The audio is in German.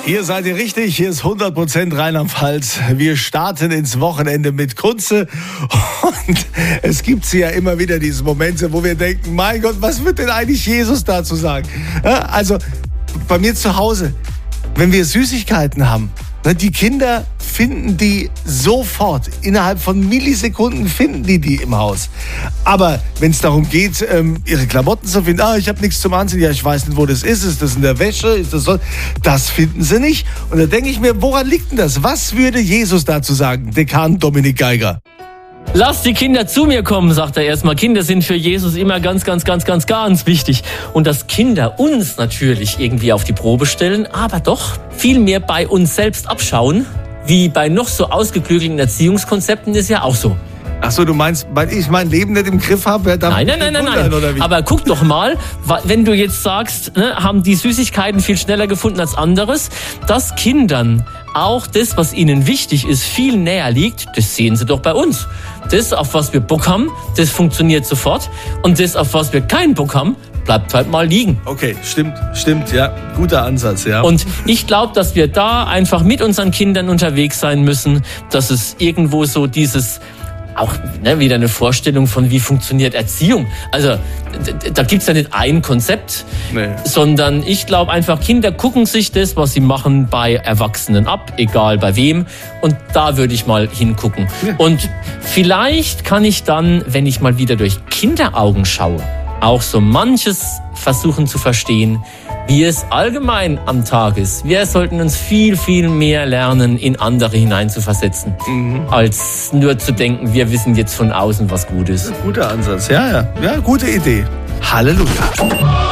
Hier seid ihr richtig, hier ist 100% Rheinland-Pfalz. Wir starten ins Wochenende mit Kunze und es gibt ja immer wieder diese Momente, wo wir denken, mein Gott, was wird denn eigentlich Jesus dazu sagen? Ja, also bei mir zu Hause, wenn wir Süßigkeiten haben, die Kinder finden die sofort, innerhalb von Millisekunden finden die im Haus. Aber wenn es darum geht, ihre Klamotten zu finden, ich habe nichts zum Anziehen, ja, ich weiß nicht, wo das ist das in der Wäsche, ist das so? Das finden sie nicht. Und da denke ich mir, woran liegt denn das? Was würde Jesus dazu sagen, Dekan Dominik Geiger? Lass die Kinder zu mir kommen, sagt er erstmal. Kinder sind für Jesus immer ganz wichtig. Und dass Kinder uns natürlich irgendwie auf die Probe stellen, aber doch viel mehr bei uns selbst abschauen, wie bei noch so ausgeklügelten Erziehungskonzepten, ist ja auch so. Ach so, du meinst, weil ich mein Leben nicht im Griff habe? Nein. Oder wie? Aber guck doch mal, wenn du jetzt sagst, haben die Süßigkeiten viel schneller gefunden als anderes, dass Kindern auch das, was ihnen wichtig ist, viel näher liegt, das sehen sie doch bei uns. Das, auf was wir Bock haben, das funktioniert sofort. Und das, auf was wir keinen Bock haben, bleibt halt mal liegen. Okay, stimmt, ja. Guter Ansatz, ja. Und ich glaube, dass wir da einfach mit unseren Kindern unterwegs sein müssen, dass es irgendwo so dieses auch wieder eine Vorstellung von, wie funktioniert Erziehung. Also da gibt's ja nicht ein Konzept, sondern ich glaube einfach, Kinder gucken sich das, was sie machen, bei Erwachsenen ab, egal bei wem. Und da würde ich mal hingucken. Ja. Und vielleicht kann ich dann, wenn ich mal wieder durch Kinderaugen schaue, auch so manches versuchen zu verstehen, wie es allgemein am Tag ist. Wir sollten uns viel mehr lernen, in andere hineinzuversetzen, als nur zu denken, wir wissen jetzt von außen, was gut ist. Guter Ansatz, ja, gute Idee. Halleluja.